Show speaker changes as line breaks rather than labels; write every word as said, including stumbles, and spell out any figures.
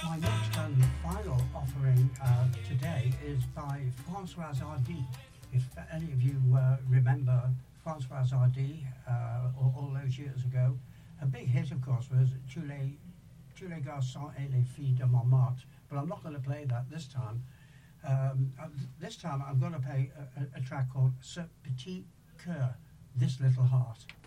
My next and final offering uh, today is by Françoise Hardy. If any of you uh, remember Françoise Hardy uh, all, all those years ago, a big hit, of course, was Tous les, Tous les garçons et les filles de Montmartre, but I'm not going to play that this time. Um, uh, this time I'm going to play a, a, a track called Ce Petit Cœur, This Little Heart.